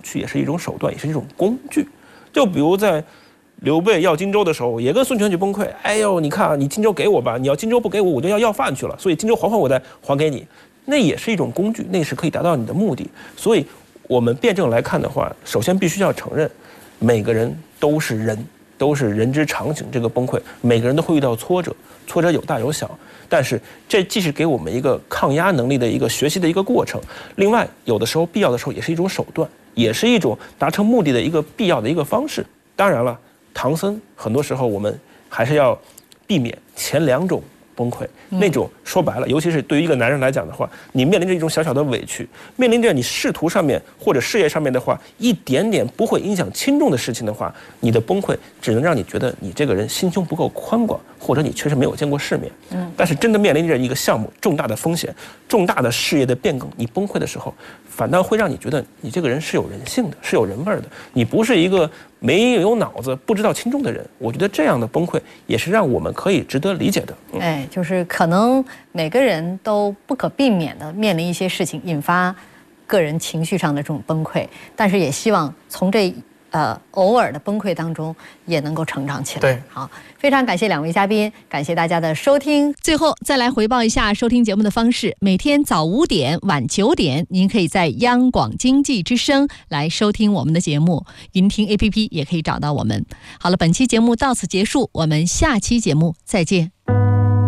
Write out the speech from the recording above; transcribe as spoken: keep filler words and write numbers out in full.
曲，也是一种手段，也是一种工具。就比如在刘备要荆州的时候，也跟孙权去崩溃。哎呦，你看你荆州给我吧，你要荆州不给我，我就要要饭去了。所以荆州还还我再还给你，那也是一种工具，那是可以达到你的目的。所以我们辩证来看的话，首先必须要承认，每个人都是人，都是人之常情。这个崩溃，每个人都会遇到挫折，挫折有大有小。但是这既是给我们一个抗压能力的一个学习的一个过程，另外有的时候必要的时候也是一种手段，也是一种达成目的的一个必要的一个方式。当然了，唐僧很多时候我们还是要避免前两种崩溃，那种说白了，尤其是对于一个男人来讲的话，你面临着一种小小的委屈，面临着你仕途上面或者事业上面的话，一点点不会影响轻重的事情的话，你的崩溃只能让你觉得你这个人心胸不够宽广，或者你确实没有见过世面。嗯，但是真的面临着一个项目重大的风险、重大的事业的变更，你崩溃的时候，反倒会让你觉得你这个人是有人性的，是有人味的，你不是一个没有脑子、不知道轻重的人。我觉得这样的崩溃也是让我们可以值得理解的。嗯、 哎，就是可能每个人都不可避免的面临一些事情，引发个人情绪上的这种崩溃，但是也希望从这呃偶尔的崩溃当中也能够成长起来。 对， 好，非常感谢两位嘉宾，感谢大家的收听。最后再来回报一下收听节目的方式：每天早五点、晚九点，您可以在央广经济之声来收听我们的节目，云听 A P P 也可以找到我们。好了，本期节目到此结束，我们下期节目再见。